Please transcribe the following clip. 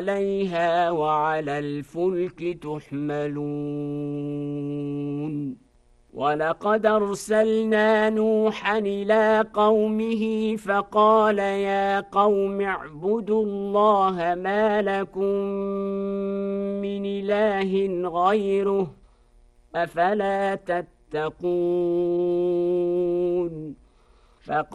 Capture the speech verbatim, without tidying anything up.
عليها وعلى الفلك تحملون ولقد أرسلنا نوحا إلى قومه فقال يا قوم اعبدوا الله ما لكم من إله غيره أفلا تتقون